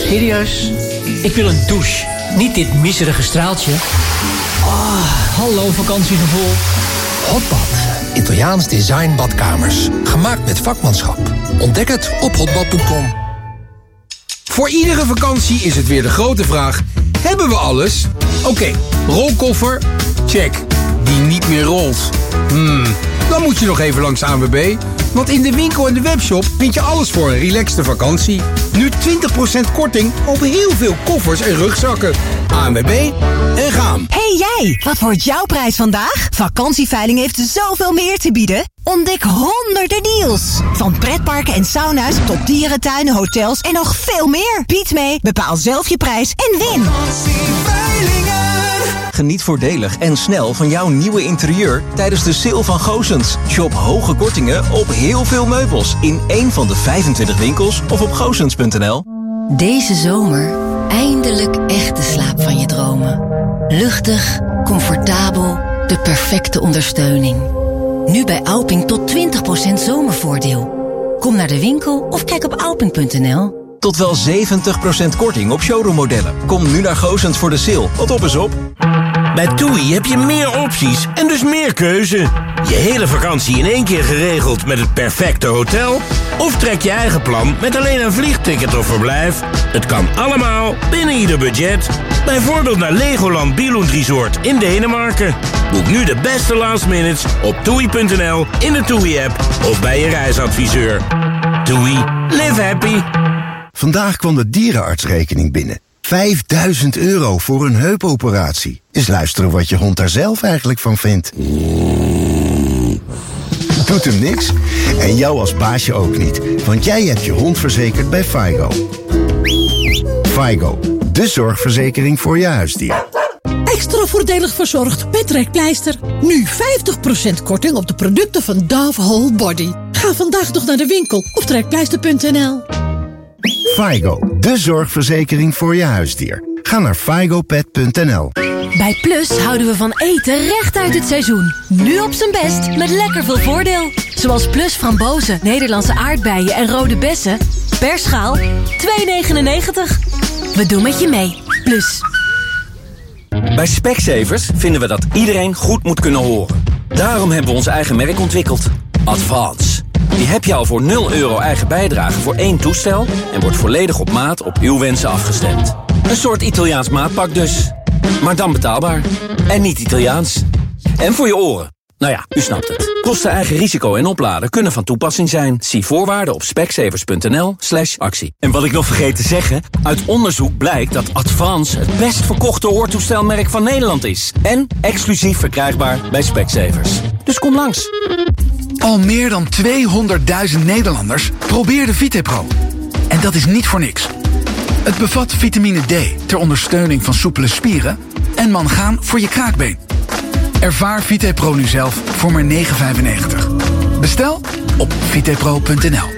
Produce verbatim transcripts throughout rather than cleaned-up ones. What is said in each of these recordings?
Serieus? Ik wil een douche. Niet dit miserige straaltje. Oh, hallo vakantiegevoel. Hotbad. Italiaans design badkamers. Gemaakt met vakmanschap. Ontdek het op hotbad punt com. Voor iedere vakantie is het weer de grote vraag: hebben we alles? Oké, okay, rolkoffer? Check. Die niet meer rolt? Hmm, dan moet je nog even langs A N W B. Want in de winkel en de webshop vind je alles voor een relaxte vakantie. Nu twintig procent korting op heel veel koffers en rugzakken. A N W B en gaan. Hey jij, wat wordt jouw prijs vandaag? Vakantieveiling heeft zoveel meer te bieden. Ontdek honderden deals. Van pretparken en sauna's tot dierentuinen, hotels en nog veel meer. Bied mee, bepaal zelf je prijs en win. Geniet voordelig en snel van jouw nieuwe interieur tijdens de sale van Goossens. Shop hoge kortingen op heel veel meubels in één van de vijfentwintig winkels of op goossens punt n l. Deze zomer eindelijk echte slaap van je dromen. Luchtig, comfortabel, de perfecte ondersteuning. Nu bij Alping tot twintig procent zomervoordeel. Kom naar de winkel of kijk op alping punt n l. Tot wel zeventig procent korting op showroommodellen. Kom nu naar Goossens voor de sale. Wat op is op. Bij TUI heb je meer opties en dus meer keuze. Je hele vakantie in één keer geregeld met het perfecte hotel? Of trek je eigen plan met alleen een vliegticket of verblijf? Het kan allemaal binnen ieder budget. Bijvoorbeeld naar Legoland Billund Resort in Denemarken. Boek nu de beste last minutes op toei punt n l, in de TUI-app of bij je reisadviseur. TUI. Live happy. Vandaag kwam de dierenartsrekening binnen. vijfduizend euro voor een heupoperatie. Eens luisteren wat je hond daar zelf eigenlijk van vindt. Doet hem niks? En jou als baasje ook niet. Want jij hebt je hond verzekerd bij Faigo. Faigo, de zorgverzekering voor je huisdier. Extra voordelig verzorgd met Trekpleister. Nu vijftig procent korting op de producten van Dove Whole Body. Ga vandaag nog naar de winkel op trekpleister punt n l. Faigo, de zorgverzekering voor je huisdier. Ga naar faigo pet punt n l. Bij Plus houden we van eten recht uit het seizoen. Nu op zijn best met lekker veel voordeel. Zoals Plus frambozen, Nederlandse aardbeien en rode bessen. Per schaal twee negenennegentig. We doen met je mee. Plus. Bij Specsavers vinden we dat iedereen goed moet kunnen horen. Daarom hebben we ons eigen merk ontwikkeld. Advance. Die heb je al voor nul euro eigen bijdrage voor één toestel en wordt volledig op maat op uw wensen afgestemd. Een soort Italiaans maatpak dus. Maar dan betaalbaar. En niet Italiaans. En voor je oren. Nou ja, u snapt het. Kosten, eigen risico en opladen kunnen van toepassing zijn. Zie voorwaarden op specsavers punt n l slash actie. En wat ik nog vergeet te zeggen, uit onderzoek blijkt dat Advance het best verkochte hoortoestelmerk van Nederland is. En exclusief verkrijgbaar bij Specsavers. Dus kom langs. Al meer dan tweehonderdduizend Nederlanders probeerden VitePro. En dat is niet voor niks. Het bevat vitamine D ter ondersteuning van soepele spieren en mangaan voor je kraakbeen. Ervaar VitePro nu zelf voor maar negen vijfennegentig. Bestel op vitepro punt n l.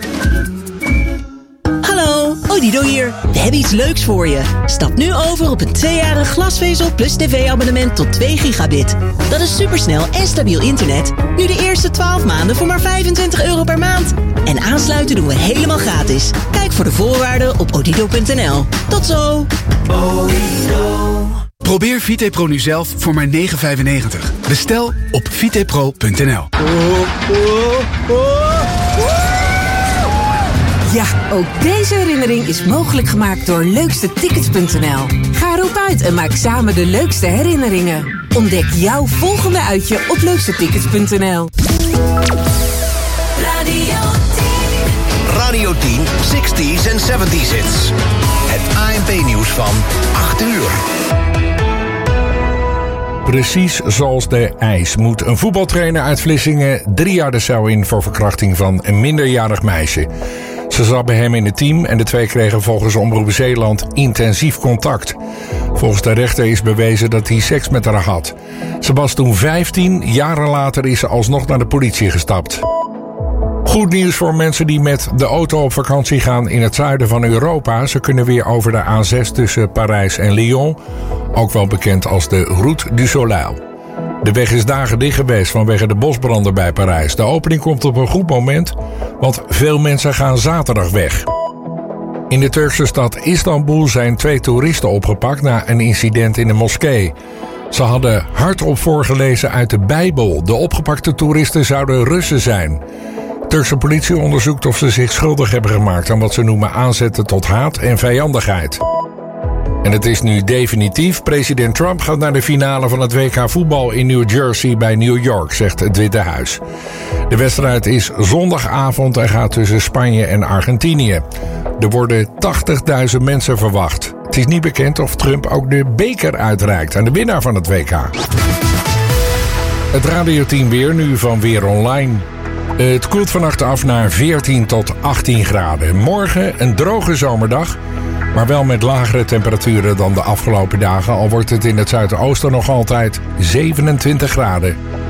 Hallo, Odido hier. We hebben iets leuks voor je. Stap nu over op een tweejarig glasvezel plus tv-abonnement tot twee gigabit. Dat is supersnel en stabiel internet. Nu de eerste twaalf maanden voor maar vijfentwintig euro per maand. En aansluiten doen we helemaal gratis. Kijk voor de voorwaarden op odido punt n l. Tot zo. Odido. Probeer VitePro nu zelf voor maar negen vijfennegentig. Bestel op vitepro punt n l. Ja, ook deze herinnering is mogelijk gemaakt door leukste tickets punt n l. Ga erop uit en maak samen de leukste herinneringen. Ontdek jouw volgende uitje op leukste tickets punt n l. Radio tien. Radio tien, zestig's en zeventig's hits. Het A N P-nieuws van acht uur. Precies zoals de eis moet een voetbaltrainer uit Vlissingen drie jaar de cel in voor verkrachting van een minderjarig meisje. Ze zat bij hem in het team en de twee kregen volgens Omroep Zeeland intensief contact. Volgens de rechter is bewezen dat hij seks met haar had. Ze was toen vijftien, jaren later is ze alsnog naar de politie gestapt. Goed nieuws voor mensen die met de auto op vakantie gaan in het zuiden van Europa. Ze kunnen weer over de A zes tussen Parijs en Lyon, ook wel bekend als de Route du Soleil. De weg is dagen dicht geweest vanwege de bosbranden bij Parijs. De opening komt op een goed moment, want veel mensen gaan zaterdag weg. In de Turkse stad Istanbul zijn twee toeristen opgepakt na een incident in een moskee. Ze hadden hardop voorgelezen uit de Bijbel. De opgepakte toeristen zouden Russen zijn. Turkse politie onderzoekt of ze zich schuldig hebben gemaakt aan wat ze noemen aanzetten tot haat en vijandigheid. En het is nu definitief. President Trump gaat naar de finale van het W K voetbal in New Jersey bij New York, zegt het Witte Huis. De wedstrijd is zondagavond en gaat tussen Spanje en Argentinië. Er worden tachtigduizend mensen verwacht. Het is niet bekend of Trump ook de beker uitreikt aan de winnaar van het W K. Het radioteam weer nu van Weer Online. Het koelt vannacht af naar veertien tot achttien graden. Morgen een droge zomerdag, maar wel met lagere temperaturen dan de afgelopen dagen. Al wordt het in het zuidoosten nog altijd zevenentwintig graden.